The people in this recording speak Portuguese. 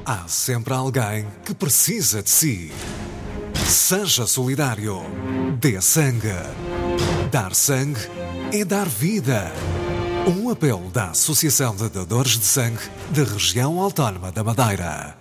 Há sempre alguém que precisa de si. Seja solidário. Dê sangue. Dar sangue é dar vida. Um apelo da Associação de Dadores de Sangue da Região Autónoma da Madeira.